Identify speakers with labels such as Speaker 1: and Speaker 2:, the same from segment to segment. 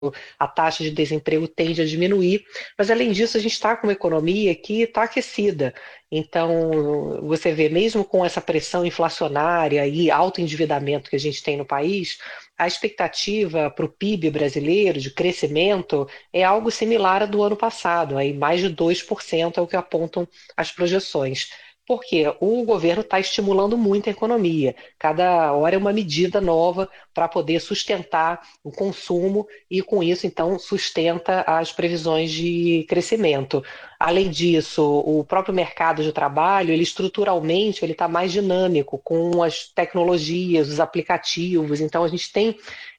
Speaker 1: a taxa de desemprego tende a diminuir, mas além disso, a gente está com uma economia que está aquecida. Então, você vê, mesmo com essa pressão inflacionária e alto endividamento que a gente tem no país, a expectativa para o PIB brasileiro de crescimento é algo similar à do ano passado, aí mais de 2% é o que apontam as projeções. Porque o governo está estimulando muito a economia. Cada hora é uma medida nova para poder sustentar o consumo e, com isso, então, sustenta as previsões de crescimento. Além disso, o próprio mercado de trabalho, ele estruturalmente, ele está mais dinâmico com as tecnologias, os aplicativos. Então, a gente tem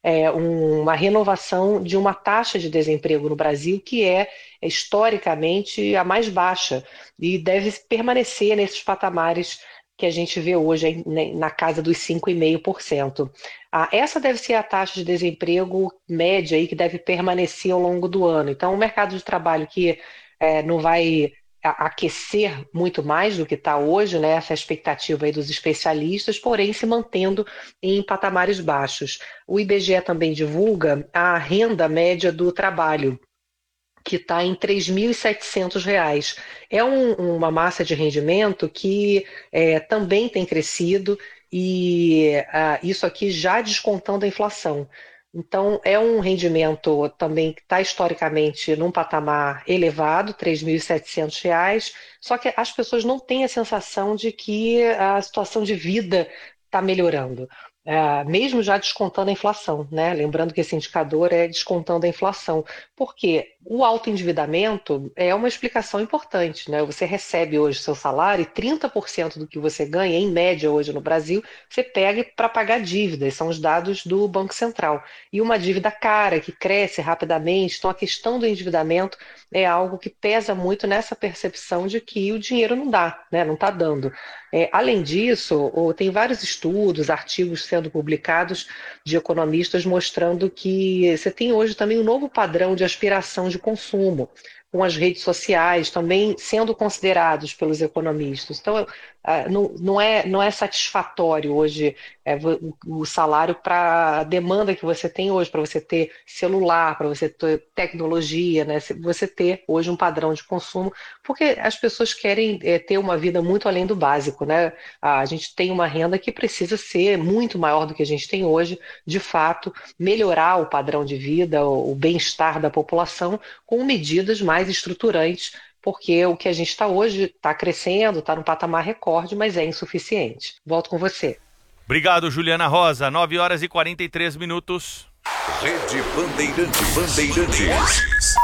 Speaker 1: uma renovação de uma taxa de desemprego no Brasil que é historicamente a mais baixa e deve permanecer nesses patamares que a gente vê hoje na casa dos 5,5%. Essa deve ser a taxa de desemprego média aí que deve permanecer ao longo do ano. Então, o mercado de trabalho que não vai aquecer muito mais do que está hoje, né? Essa é a expectativa aí dos especialistas, porém se mantendo em patamares baixos. O IBGE também divulga a renda média do trabalho, que está em R$ 3.700. É uma massa de rendimento que também tem crescido e isso aqui já descontando a inflação. Então, é um rendimento também que está historicamente num patamar elevado, R$ 3.700, só que as pessoas não têm a sensação de que a situação de vida está melhorando. Mesmo já descontando a inflação, né? Lembrando que esse indicador é descontando a inflação, porque o autoendividamento é uma explicação importante, né? Você recebe hoje seu salário e 30% do que você ganha, em média hoje no Brasil, você pega para pagar dívidas, são os dados do Banco Central. E uma dívida cara, que cresce rapidamente, então a questão do endividamento é algo que pesa muito nessa percepção de que o dinheiro não dá, né? Não está dando. Além disso, tem vários estudos, artigos sendo publicados de economistas mostrando que você tem hoje também um novo padrão de aspiração de consumo, com as redes sociais também sendo considerados pelos economistas. Então, não é satisfatório hoje o salário para a demanda que você tem hoje, para você ter celular, para você ter tecnologia, né? Você ter hoje um padrão de consumo, porque as pessoas querem ter uma vida muito além do básico, né? A gente tem uma renda que precisa ser muito maior do que a gente tem hoje, de fato, melhorar o padrão de vida, o bem-estar da população, com medidas mais estruturantes, porque o que a gente está hoje está crescendo, está no patamar recorde, mas é insuficiente. Volto com você.
Speaker 2: Obrigado, Juliana Rosa. 9h43.
Speaker 3: Rede Bandeirantes.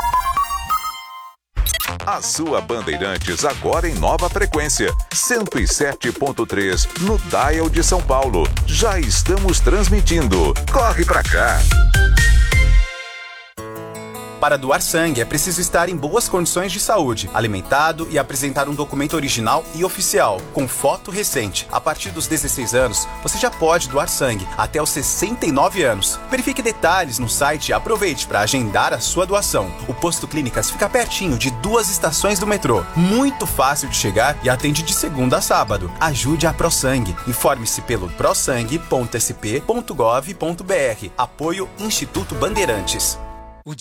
Speaker 3: A sua Bandeirantes agora em nova frequência, 107.3 no dial de São Paulo. Já estamos transmitindo. Corre pra cá!
Speaker 4: Para doar sangue é preciso estar em boas condições de saúde, alimentado e apresentar um documento original e oficial, com foto recente. A partir dos 16 anos, você já pode doar sangue, até os 69 anos. Verifique detalhes no site e aproveite para agendar a sua doação. O Posto Clínicas fica pertinho de 2 estações do metrô. Muito fácil de chegar e atende de segunda a sábado. Ajude a ProSangue. Informe-se pelo prosangue.sp.gov.br. Apoio Instituto Bandeirantes.